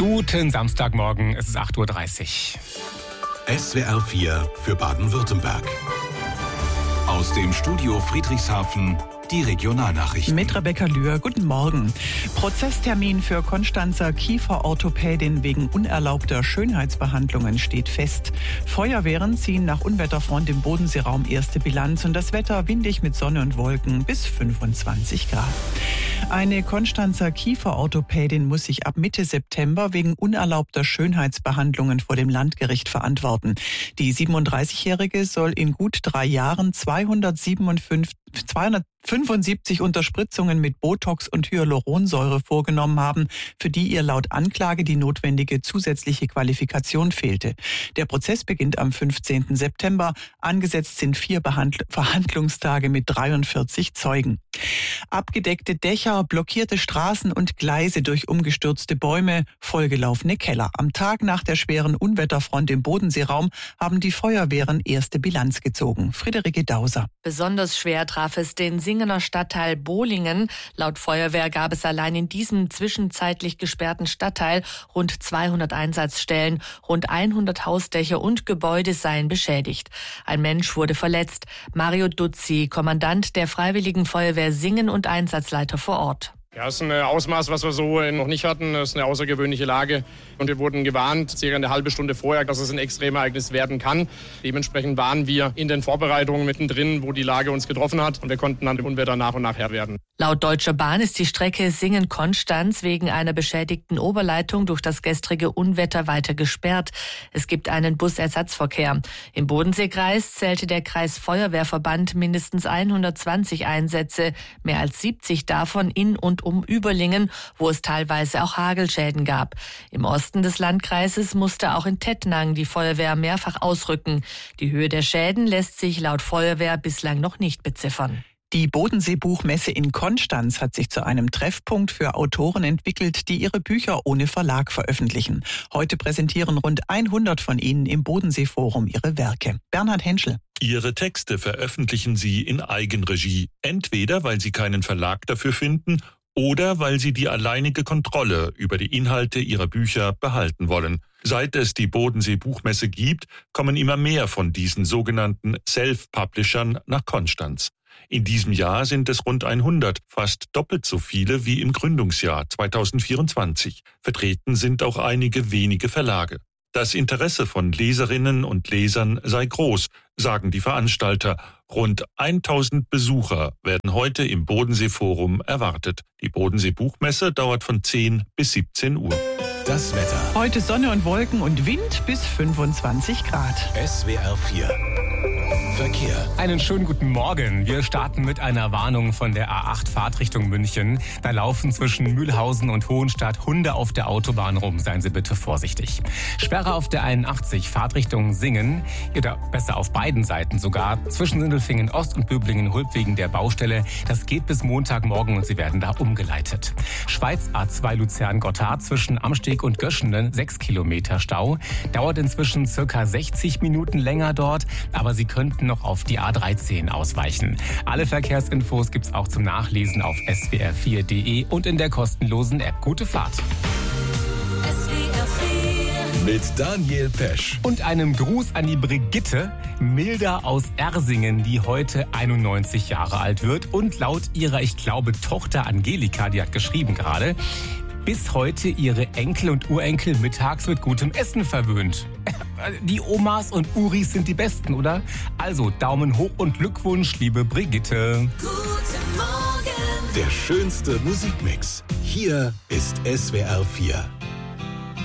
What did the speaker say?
Guten Samstagmorgen, es ist 8.30 Uhr. SWR 4 für Baden-Württemberg. Aus dem Studio Friedrichshafen die Regionalnachrichten. Mit Rebecca Lühr, guten Morgen. Prozesstermin für Konstanzer Kieferorthopädin wegen unerlaubter Schönheitsbehandlungen steht fest. Feuerwehren ziehen nach Unwetterfront im Bodenseeraum erste Bilanz und das Wetter windig mit Sonne und Wolken bis 25 Grad. Eine Konstanzer Kieferorthopädin muss sich ab Mitte September wegen unerlaubter Schönheitsbehandlungen vor dem Landgericht verantworten. Die 37-Jährige soll in gut 3 Jahren 275 Unterspritzungen mit Botox und Hyaluronsäure vorgenommen haben, für die ihr laut Anklage die notwendige zusätzliche Qualifikation fehlte. Der Prozess beginnt am 15. September. Angesetzt sind 4 Verhandlungstage mit 43 Zeugen. Abgedeckte Dächer, blockierte Straßen und Gleise durch umgestürzte Bäume, vollgelaufene Keller. Am Tag nach der schweren Unwetterfront im Bodenseeraum haben die Feuerwehren erste Bilanz gezogen. Friederike Dauser. Besonders schwer traf es den Singener Stadtteil Bohlingen. Laut Feuerwehr gab es allein in diesem zwischenzeitlich gesperrten Stadtteil rund 200 Einsatzstellen. Rund 100 Hausdächer und Gebäude seien beschädigt. Ein Mensch wurde verletzt. Mario Duzzi, Kommandant der Freiwilligen Feuerwehr Singen und Einsatzleiter vor Ort. Ja, es ist ein Ausmaß, was wir so noch nicht hatten. Es ist eine außergewöhnliche Lage. Und wir wurden gewarnt, circa eine halbe Stunde vorher, dass es ein Extremereignis werden kann. Dementsprechend waren wir in den Vorbereitungen mittendrin, wo die Lage uns getroffen hat. Und wir konnten dann dem Unwetter nach und nach Herr werden. Laut Deutscher Bahn ist die Strecke Singen-Konstanz wegen einer beschädigten Oberleitung durch das gestrige Unwetter weiter gesperrt. Es gibt einen Busersatzverkehr. Im Bodenseekreis zählte der Kreisfeuerwehrverband mindestens 120 Einsätze, mehr als 70 davon in und um Überlingen, wo es teilweise auch Hagelschäden gab. Im Osten des Landkreises musste auch in Tettnang die Feuerwehr mehrfach ausrücken. Die Höhe der Schäden lässt sich laut Feuerwehr bislang noch nicht beziffern. Die Bodensee-Buchmesse in Konstanz hat sich zu einem Treffpunkt für Autoren entwickelt, die ihre Bücher ohne Verlag veröffentlichen. Heute präsentieren rund 100 von ihnen im Bodensee-Forum ihre Werke. Bernhard Henschel. Ihre Texte veröffentlichen sie in Eigenregie, entweder weil sie keinen Verlag dafür finden oder weil sie die alleinige Kontrolle über die Inhalte ihrer Bücher behalten wollen. Seit es die Bodensee-Buchmesse gibt, kommen immer mehr von diesen sogenannten Self-Publishern nach Konstanz. In diesem Jahr sind es rund 100, fast doppelt so viele wie im Gründungsjahr 2024. Vertreten sind auch einige wenige Verlage. Das Interesse von Leserinnen und Lesern sei groß, sagen die Veranstalter. Rund 1000 Besucher werden heute im Bodensee-Forum erwartet. Die Bodensee-Buchmesse dauert von 10 bis 17 Uhr. Das Wetter. Heute Sonne und Wolken und Wind bis 25 Grad. SWR 4 Verkehr. Einen schönen guten Morgen. Wir starten mit einer Warnung von der A8 Fahrtrichtung München. Da laufen zwischen Mühlhausen und Hohenstadt Hunde auf der Autobahn rum. Seien Sie bitte vorsichtig. Sperre auf der 81 Fahrtrichtung Singen. Oder besser auf beiden Seiten sogar. Zwischen Sindelfingen Ost und Böblingen-Hulb wegen der Baustelle. Das geht bis Montagmorgen und Sie werden da umgeleitet. Schweiz A2 Luzern-Gotthard zwischen Amsteg und Göschenen 6 Kilometer Stau. Dauert inzwischen circa 60 Minuten länger dort, aber Sie könnten noch auf die A13 ausweichen. Alle Verkehrsinfos gibt's auch zum Nachlesen auf swr4.de und in der kostenlosen App. Gute Fahrt. SWR 4 mit Daniel Pesch. Und einem Gruß an die Brigitte, Milda aus Ersingen, die heute 91 Jahre alt wird und laut ihrer, ich glaube, Tochter Angelika, die hat geschrieben gerade, bis heute ihre Enkel und Urenkel mittags mit gutem Essen verwöhnt. Die Omas und Uris sind die Besten, oder? Also Daumen hoch und Glückwunsch, liebe Brigitte. Guten Morgen. Der schönste Musikmix. Hier ist SWR 4.